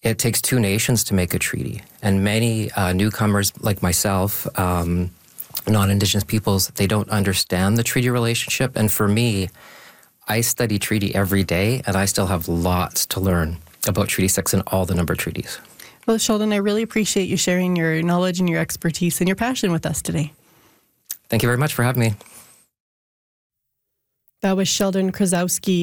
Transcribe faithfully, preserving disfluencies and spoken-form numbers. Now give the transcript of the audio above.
it takes two nations to make a treaty. And many uh, newcomers like myself, um, non-Indigenous peoples, they don't understand the treaty relationship. And for me, I study treaty every day, and I still have lots to learn about Treaty six and all the number treaties. Well, Sheldon, I really appreciate you sharing your knowledge and your expertise and your passion with us today. Thank you very much for having me. That was Sheldon Krasowski.